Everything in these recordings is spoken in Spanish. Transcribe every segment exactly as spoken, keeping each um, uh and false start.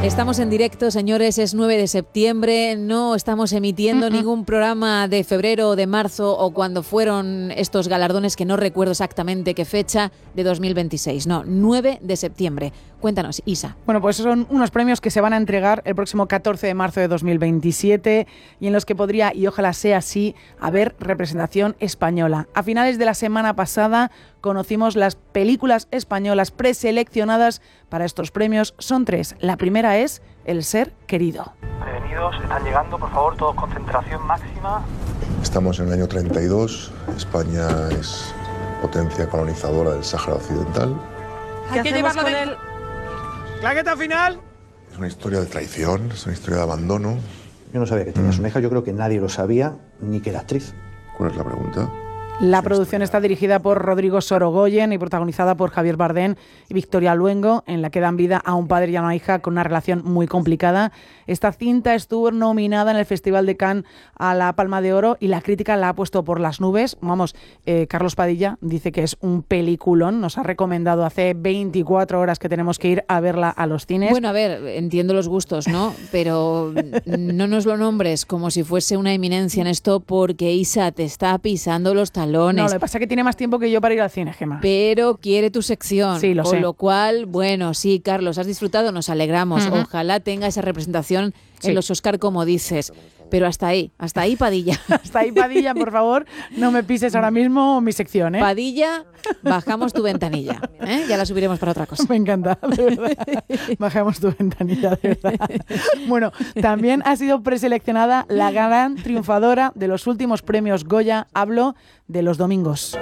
Estamos en directo, señores, es nueve de septiembre, no estamos emitiendo uh-uh. ningún programa de febrero o de marzo o cuando fueron estos galardones, que no recuerdo exactamente qué fecha, de dos mil veintiséis, no, nueve de septiembre. Cuéntanos, Isa. Bueno, pues son unos premios que se van a entregar el próximo catorce de marzo de dos mil veintisiete y en los que podría, y ojalá sea así, haber representación española. A finales de la semana pasada conocimos las películas españolas preseleccionadas para estos premios. Son tres. La primera es El ser querido. Prevenidos, están llegando, por favor, todos concentración máxima. Estamos en el año treinta y dos, España es potencia colonizadora del Sáhara Occidental. Hay que llevarlo con él. ¡Claqueta final! Es una historia de traición, es una historia de abandono. Yo no sabía que tenía mm. una hija, yo creo que nadie lo sabía, ni que era actriz. ¿Cuál es la pregunta? La producción está dirigida por Rodrigo Sorogoyen y protagonizada por Javier Bardem y Victoria Luengo, en la que dan vida a un padre y a una hija con una relación muy complicada. Esta cinta estuvo nominada en el Festival de Cannes a la Palma de Oro y la crítica la ha puesto por las nubes. Vamos, eh, Carlos Padilla dice que es un peliculón. Nos ha recomendado hace veinticuatro horas que tenemos que ir a verla a los cines. Bueno, a ver, entiendo los gustos, ¿no? Pero no nos lo nombres como si fuese una eminencia en esto, porque Isa te está pisando los talones. No, lo que pasa es que tiene más tiempo que yo para ir al cine, Gemma. Pero quiere tu sección. Sí, lo Con sé. lo cual, bueno, sí, Carlos, has disfrutado, nos alegramos. Uh-huh. Ojalá tenga esa representación sí. en los Oscar, como dices. Pero hasta ahí, hasta ahí, Padilla. Hasta ahí, Padilla, por favor, no me pises ahora mismo mi sección, ¿eh? Padilla, bajamos tu ventanilla, ¿eh? Ya la subiremos para otra cosa. Me encanta, de verdad. Bajamos tu ventanilla, de verdad. Bueno, también ha sido preseleccionada la gran triunfadora de los últimos premios Goya. Hablo de Los Domingos.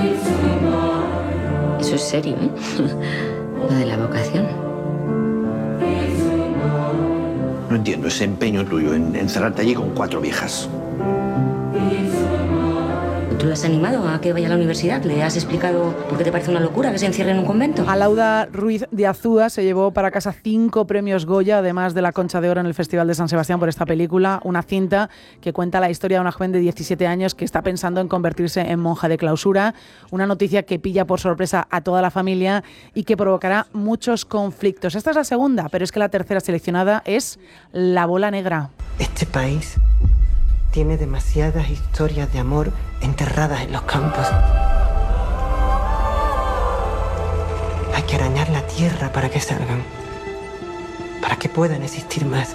Eso es serio, ¿eh? Lo de la vocación. No entiendo ese empeño tuyo en encerrarte allí con cuatro viejas. ¿Tú le has animado a que vaya a la universidad? ¿Le has explicado por qué te parece una locura que se encierre en un convento? Alauda Ruiz de Azúa se llevó para casa cinco premios Goya, además de la Concha de Oro en el Festival de San Sebastián por esta película, una cinta que cuenta la historia de una joven de diecisiete años que está pensando en convertirse en monja de clausura, una noticia que pilla por sorpresa a toda la familia y que provocará muchos conflictos. Esta es la segunda, pero es que la tercera seleccionada es La Bola Negra. Este país tiene demasiadas historias de amor enterradas en los campos. Hay que arañar la tierra para que salgan, para que puedan existir más.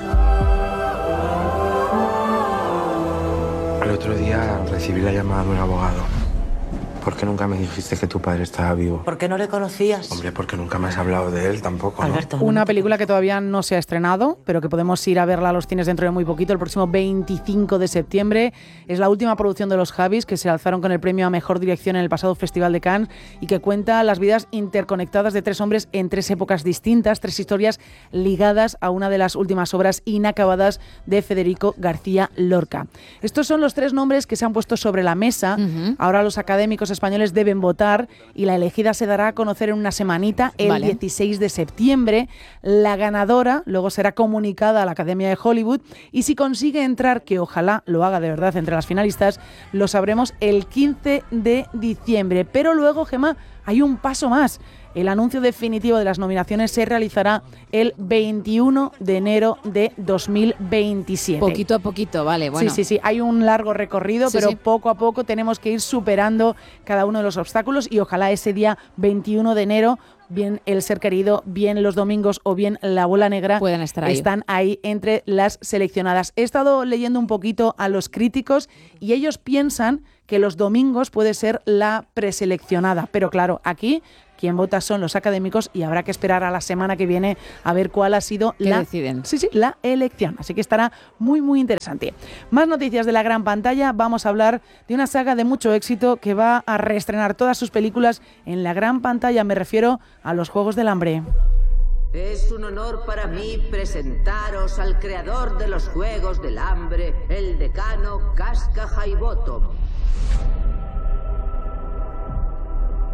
El otro día recibí la llamada de un abogado. ¿Por qué nunca me dijiste que tu padre estaba vivo? ¿Por qué no le conocías? Hombre, porque nunca me has hablado de él tampoco, ¿no? Alberto, una película que todavía no se ha estrenado, pero que podemos ir a verla a los cines dentro de muy poquito, el próximo veinticinco de septiembre. Es la última producción de los Javis, que se alzaron con el premio a Mejor Dirección en el pasado Festival de Cannes y que cuenta las vidas interconectadas de tres hombres en tres épocas distintas, tres historias ligadas a una de las últimas obras inacabadas de Federico García Lorca. Estos son los tres nombres que se han puesto sobre la mesa. Uh-huh. Ahora los académicos españoles deben votar y la elegida se dará a conocer en una semanita, el vale. dieciséis de septiembre. La ganadora luego será comunicada a la Academia de Hollywood y si consigue entrar, que ojalá lo haga de verdad entre las finalistas, lo sabremos el quince de diciembre. Pero luego, Gemma, hay un paso más. El anuncio definitivo de las nominaciones se realizará el veintiuno de enero de dos mil veintisiete. Poquito a poquito, vale, bueno. Sí, sí, sí, hay un largo recorrido, sí, pero sí. poco a poco tenemos que ir superando cada uno de los obstáculos y ojalá ese día veintiuno de enero, bien El Ser Querido, bien Los Domingos o bien La Bola Negra, pueden estar ahí. Están ahí entre las seleccionadas. He estado leyendo un poquito a los críticos y ellos piensan que Los Domingos puede ser la preseleccionada, pero claro, aquí quien vota son los académicos y habrá que esperar a la semana que viene a ver cuál ha sido la, deciden? Sí, sí, la elección. Así que estará muy, muy interesante. Más noticias de la gran pantalla. Vamos a hablar de una saga de mucho éxito que va a reestrenar todas sus películas en la gran pantalla. Me refiero a los Juegos del Hambre. Es un honor para mí presentaros al creador de los Juegos del Hambre, el decano Casca Highbottom.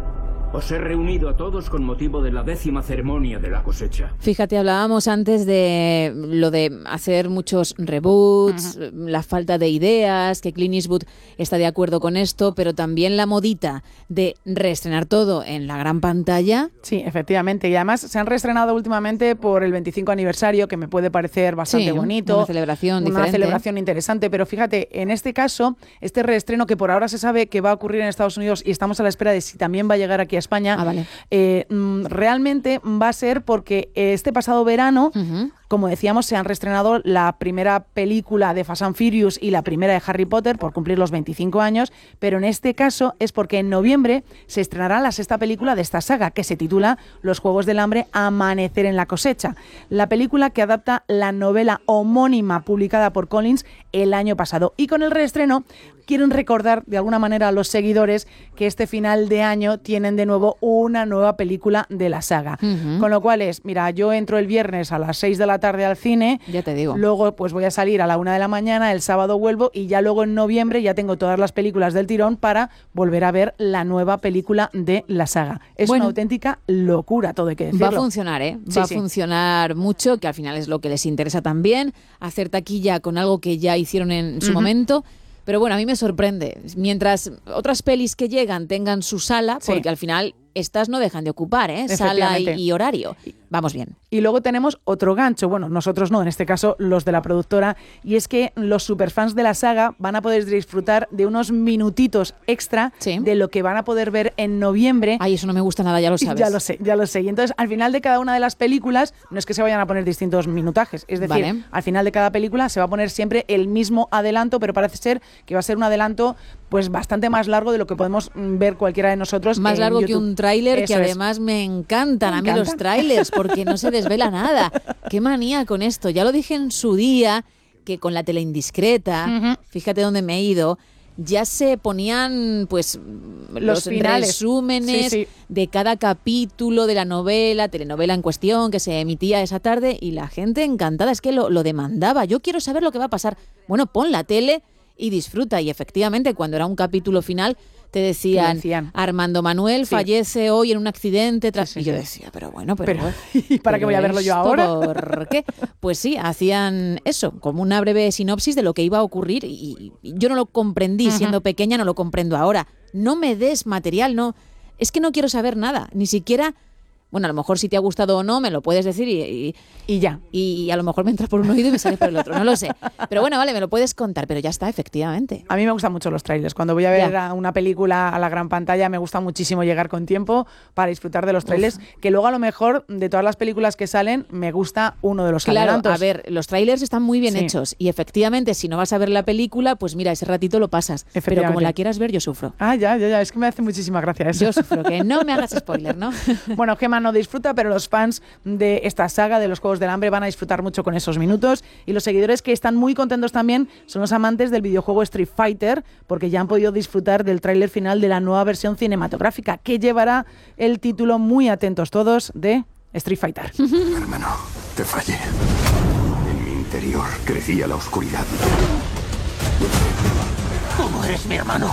Os he reunido a todos con motivo de la décima ceremonia de la cosecha. Fíjate, hablábamos antes de lo de hacer muchos reboots, uh-huh. la falta de ideas, que Clint Eastwood está de acuerdo con esto, pero también la modita de reestrenar todo en la gran pantalla. Sí, efectivamente. Y además se han reestrenado últimamente por el veinticinco aniversario, que me puede parecer bastante sí, bonito. Una celebración Una diferente. celebración interesante. Pero fíjate, en este caso, este reestreno que por ahora se sabe que va a ocurrir en Estados Unidos y estamos a la espera de si también va a llegar aquí a España, ah, vale. eh, realmente va a ser porque este pasado verano, uh-huh. como decíamos, se han reestrenado la primera película de Fast and Furious y la primera de Harry Potter por cumplir los veinticinco años, pero en este caso es porque en noviembre se estrenará la sexta película de esta saga, que se titula Los Juegos del Hambre, Amanecer en la cosecha. La película que adapta la novela homónima publicada por Collins el año pasado. Y con el reestreno quieren recordar de alguna manera a los seguidores que este final de año tienen de nuevo una nueva película de la saga. Uh-huh. Con lo cual es, mira, yo entro el viernes a las seis de la tarde al cine, ya te digo. Luego pues voy a salir a la una de la mañana, el sábado vuelvo y ya luego en noviembre ya tengo todas las películas del tirón para volver a ver la nueva película de la saga. Es bueno, una auténtica locura, todo hay que decirlo. Va a funcionar, ¿eh? Sí, va a sí. funcionar mucho, que al final es lo que les interesa también, hacer taquilla con algo que ya hicieron en su uh-huh. momento. Pero bueno, a mí me sorprende. Mientras otras pelis que llegan tengan su sala, sí. porque al final estas no dejan de ocupar, ¿eh? Sala y, y horario. Vamos bien. Y luego tenemos otro gancho, bueno, nosotros no, en este caso los de la productora, y es que los superfans de la saga van a poder disfrutar de unos minutitos extra ¿sí? de lo que van a poder ver en noviembre. Ay, eso no me gusta nada, ya lo sabes. Ya lo sé, ya lo sé. Y entonces, al final de cada una de las películas, no es que se vayan a poner distintos minutajes, es decir, vale. al final de cada película se va a poner siempre el mismo adelanto, pero parece ser que va a ser un adelanto pues bastante más largo de lo que podemos ver cualquiera de nosotros. Más en largo YouTube. Que un tráiler, que es. además me encantan me a mí encantan. los tráilers, porque no se desvela nada. Qué manía con esto. Ya lo dije en su día, que con la tele indiscreta, uh-huh. fíjate dónde me he ido, ya se ponían pues los, los finales. resúmenes sí, sí. de cada capítulo de la novela, telenovela en cuestión, que se emitía esa tarde, y la gente encantada, es que lo, lo demandaba. Yo quiero saber lo que va a pasar. Bueno, pon la tele y disfruta. Y efectivamente, cuando era un capítulo final, te decían, decían. Armando Manuel sí. fallece hoy en un accidente. Tras... Sí, sí, y yo sí. decía, pero bueno, pero... pero ¿y para pero qué voy a verlo yo ahora? ¿Por qué? Pues sí, hacían eso, como una breve sinopsis de lo que iba a ocurrir, y, y yo no lo comprendí, uh-huh. siendo pequeña, no lo comprendo ahora. No me des material, no. Es que no quiero saber nada, ni siquiera... Bueno, a lo mejor si te ha gustado o no, me lo puedes decir y, y, y ya. Y, y a lo mejor me entra por un oído y me sale por el otro, no lo sé. Pero bueno, vale, me lo puedes contar, pero ya está, efectivamente. A mí me gustan mucho los trailers. Cuando voy a ver a una película a la gran pantalla, me gusta muchísimo llegar con tiempo para disfrutar de los trailers, Uf. que luego a lo mejor de todas las películas que salen, me gusta uno de los claro, adelantos. A ver, los trailers están muy bien sí. hechos y efectivamente, si no vas a ver la película, pues mira, ese ratito lo pasas. Pero como la quieras ver, yo sufro. Ah, ya, ya, ya. Es que me hace muchísima gracia eso. Yo sufro, que no me hagas spoiler, ¿no? Bueno, Gemma no disfruta, pero los fans de esta saga de los Juegos del Hambre van a disfrutar mucho con esos minutos, y los seguidores que están muy contentos también son los amantes del videojuego Street Fighter, porque ya han podido disfrutar del tráiler final de la nueva versión cinematográfica que llevará el título, muy atentos todos, de Street Fighter. Hermano, te fallé. En mi interior crecía la oscuridad. ¿Cómo eres mi hermano?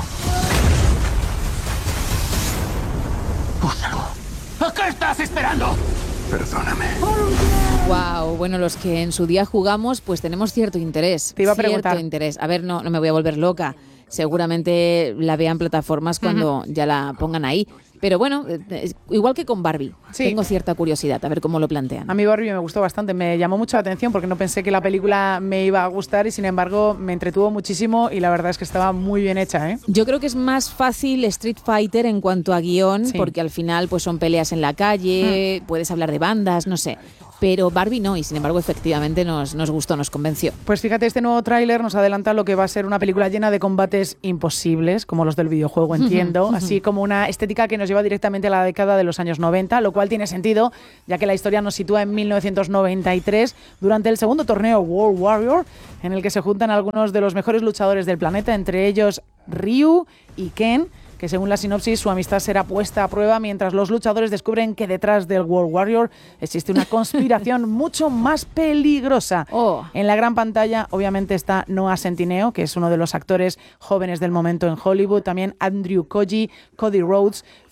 Úsalo. ¿A qué estás esperando? Perdóname. Wow, bueno, los que en su día jugamos, pues tenemos cierto interés. Te iba a cierto preguntar. interés. A ver, no, no me voy a volver loca. Seguramente la vean plataformas cuando uh-huh. ya la pongan ahí. Pero bueno, igual que con Barbie, sí. tengo cierta curiosidad a ver cómo lo plantean. A mí Barbie me gustó bastante, me llamó mucho la atención porque no pensé que la película me iba a gustar y sin embargo me entretuvo muchísimo y la verdad es que estaba muy bien hecha, ¿eh? Yo creo que es más fácil Street Fighter en cuanto a guión, sí. porque al final pues son peleas en la calle, mm. puedes hablar de bandas, no sé. Pero Barbie no, y sin embargo efectivamente nos, nos gustó, nos convenció. Pues fíjate, este nuevo tráiler nos adelanta lo que va a ser una película llena de combates imposibles, como los del videojuego, entiendo, así como una estética que nos lleva directamente a la década de los años noventa, lo cual tiene sentido, ya que la historia nos sitúa en mil novecientos noventa y tres, durante el segundo torneo World Warrior, en el que se juntan algunos de los mejores luchadores del planeta, entre ellos Ryu y Ken, que según la sinopsis su amistad será puesta a prueba mientras los luchadores descubren que detrás del World Warrior existe una conspiración mucho más peligrosa. Oh. En la gran pantalla obviamente está Noah Centineo, que es uno de los actores jóvenes del momento en Hollywood, también Andrew Koji, Cody Rhodes,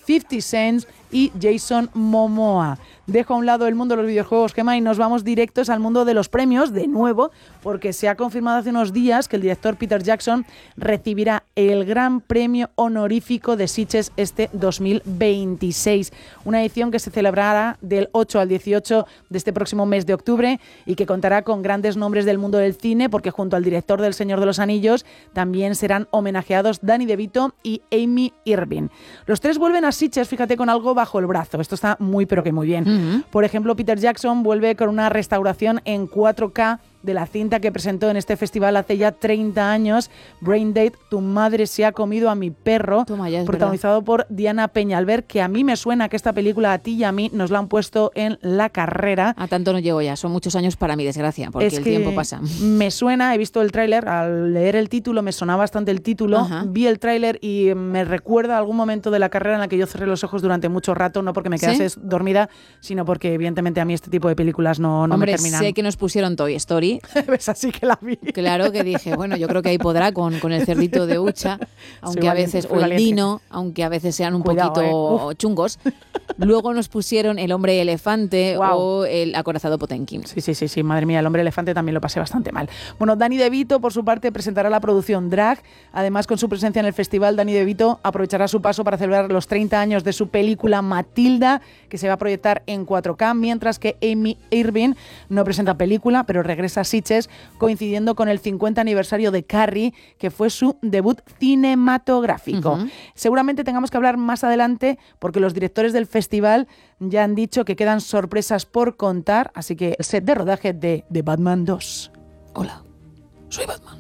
fifty Cent y Jason Momoa. Dejo a un lado el mundo de los videojuegos, Gemma, y nos vamos directos al mundo de los premios, de nuevo, porque se ha confirmado hace unos días que el director Peter Jackson recibirá el Gran Premio Honorífico de Sitges este dos mil veintiséis. Una edición que se celebrará del ocho al dieciocho de este próximo mes de octubre y que contará con grandes nombres del mundo del cine, porque junto al director del Señor de los Anillos también serán homenajeados Danny DeVito y Amy Irving. Los tres vuelven a Sitges, fíjate, con algo bajo el brazo. Esto está muy, pero que muy bien. Uh-huh. Por ejemplo, Peter Jackson vuelve con una restauración en cuatro K de la cinta que presentó en este festival hace ya treinta años, Braindate, Tu madre se ha comido a mi perro, Toma, ya, protagonizado verdad. por Diana Peñalver, que a mí me suena que esta película a ti y a mí nos la han puesto en la carrera. A tanto no llego ya, son muchos años para mi desgracia, porque es el que tiempo pasa. Me suena, he visto el tráiler, al leer el título me sonaba bastante el título, Ajá. vi el tráiler y me recuerda a algún momento de la carrera en la que yo cerré los ojos durante mucho rato, no porque me quedase ¿Sí? dormida, sino porque evidentemente a mí este tipo de películas no, no Hombre, me terminan. sé que nos pusieron Toy Story. ¿Ves? Así que la vi. Claro, que dije, bueno, yo creo que ahí podrá con, con el cerdito de Ucha, aunque Soy a valiente, veces, o el valiente. Dino, aunque a veces sean un Cuidado, poquito eh. chungos. Luego nos pusieron el hombre elefante wow. o el acorazado Potemkin. Sí, sí, sí, sí, madre mía, el hombre elefante también lo pasé bastante mal. Bueno, Danny DeVito, por su parte, presentará la producción Drag. Además, con su presencia en el festival, Danny DeVito aprovechará su paso para celebrar los treinta años de su película Matilda, que se va a proyectar en cuatro K, mientras que Amy Irving no presenta película, pero regresa a Sitges, coincidiendo con el cincuenta aniversario de Carrie, que fue su debut cinematográfico. Uh-huh. Seguramente tengamos que hablar más adelante, porque los directores del festival ya han dicho que quedan sorpresas por contar, así que el set de rodaje de, de Batman dos. Hola, soy Batman.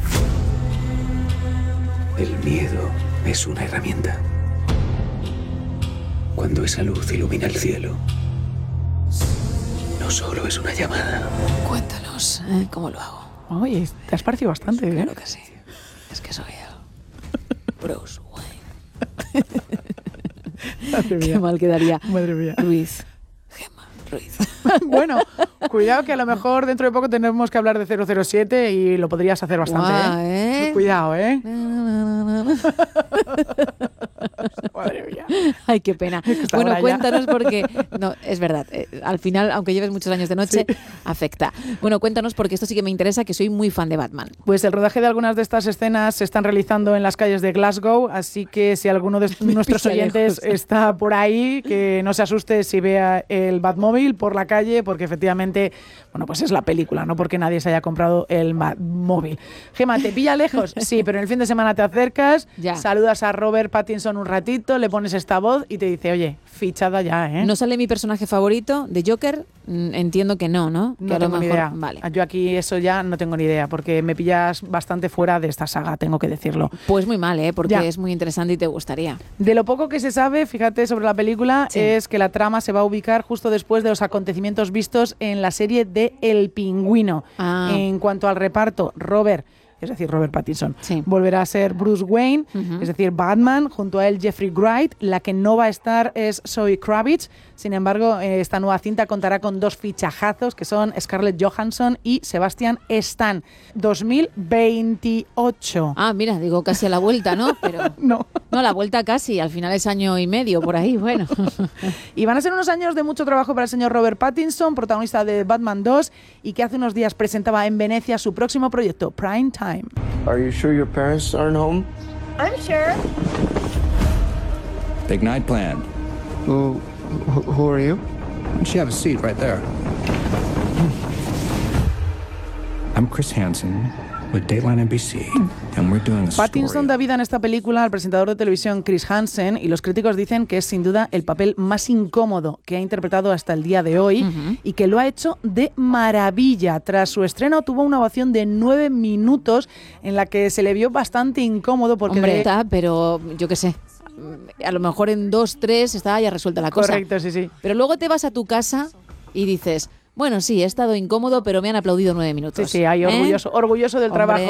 El miedo es una herramienta. Cuando esa luz ilumina el cielo, no solo es una llamada. Cuéntanos, ¿eh? ¿Cómo lo hago? Oye, te has parecido bastante, ¿eh? Claro que sí. Es que soy el Bruce Wayne. Madre mía. Qué mal quedaría. Madre mía. Ruiz. Gemma Ruiz. Bueno, cuidado que a lo mejor dentro de poco tenemos que hablar de cero cero siete y lo podrías hacer bastante, Guau, ¿eh? ¿eh? Cuidado, ¿eh? Madre mía. Ay, qué pena. Bueno, cuéntanos porque... No, es verdad. Eh, al final, aunque lleves muchos años de noche, sí. afecta. Bueno, cuéntanos porque esto sí que me interesa, que soy muy fan de Batman. Pues el rodaje de algunas de estas escenas se están realizando en las calles de Glasgow, así que si alguno de nuestros oyentes está por ahí, que no se asuste si vea el Batmóvil por la calle, porque efectivamente, bueno, pues es la película, no porque nadie se haya comprado el Batmóvil. Gemma, ¿te pilla lejos? Sí, pero en el fin de semana te acercas, ya. saludas a Robert Pattinson un ratito, le pones esta voz y te dice, oye, fichada ya, ¿eh? ¿No sale mi personaje favorito de Joker? Entiendo que no, ¿no? Que no a tengo lo mejor... ni idea. Vale. Yo aquí eso ya no tengo ni idea, porque me pillas bastante fuera de esta saga, tengo que decirlo. Pues muy mal, ¿eh? Porque ya. es muy interesante y te gustaría. De lo poco que se sabe, fíjate, sobre la película, sí. es que la trama se va a ubicar justo después de los acontecimientos vistos en la serie de El Pingüino. Ah. En cuanto al reparto, Robert... es decir, Robert Pattinson, sí. volverá a ser Bruce Wayne, uh-huh. es decir, Batman, junto a él Jeffrey Wright. La que no va a estar es Zoe Kravitz. Sin embargo, esta nueva cinta contará con dos fichajazos, que son Scarlett Johansson y Sebastian Stan. dos mil veintiocho. Ah, mira, digo casi a la vuelta, ¿no? Pero no. No, a la vuelta casi, al final es año y medio, por ahí, bueno. Y van a ser unos años de mucho trabajo para el señor Robert Pattinson, protagonista de Batman dos, y que hace unos días presentaba en Venecia su próximo proyecto, Prime Time. Are you sure your parents aren't home? I'm sure. Big night planned. Who, who, who are you? You have a seat right there. I'm Chris Hansen with Dateline N B C, and we're doing a story. Pattinson da vida en esta película al presentador de televisión Chris Hansen, y los críticos dicen que es sin duda el papel más incómodo que ha interpretado hasta el día de hoy, uh-huh. y que lo ha hecho de maravilla. Tras su estreno tuvo una ovación de nueve minutos en la que se le vio bastante incómodo porque... Hombre, de... está, pero yo qué sé. A lo mejor en dos, tres estaba ya resuelta la cosa. Correcto, sí, sí. Pero luego te vas a tu casa y dices, bueno, sí, he estado incómodo, pero me han aplaudido nueve minutos. Sí, sí, hay orgulloso, ¿eh? orgulloso del Hombre, trabajo